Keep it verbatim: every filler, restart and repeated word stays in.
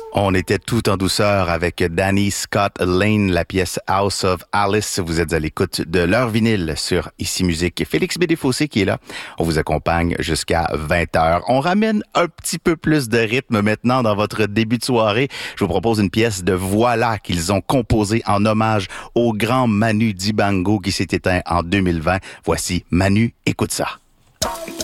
On était tout en douceur avec Danny Scott Lane, la pièce House of Alice. Vous êtes à l'écoute de leur vinyle sur Ici Musique. Félix Bédéfossé qui est là. On vous accompagne jusqu'à vingt heures. On ramène un petit peu plus de rythme maintenant dans votre début de soirée. Je vous propose une pièce de Voilà qu'ils ont composée en hommage au grand Manu Dibango qui s'est éteint en deux mille vingt. Voici Manu, écoute ça.